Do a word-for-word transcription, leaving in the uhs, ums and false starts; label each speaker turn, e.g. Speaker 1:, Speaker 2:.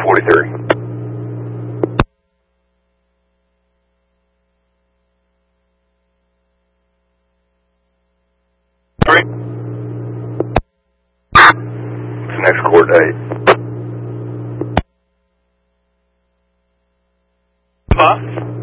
Speaker 1: forty-three. Three. What's the next court date?
Speaker 2: Huh?